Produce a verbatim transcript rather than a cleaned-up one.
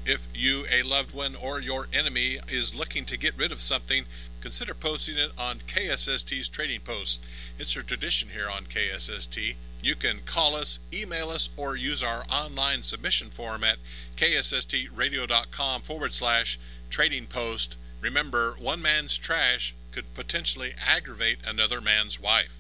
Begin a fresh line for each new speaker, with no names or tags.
If you, a loved one, or your enemy is looking to get rid of something, consider posting it on K S S T's Trading Post. It's a tradition here on K S S T. You can call us, email us, or use our online submission form at ksstradio.com forward slash trading post. Remember, one man's trash could potentially aggravate another man's wife.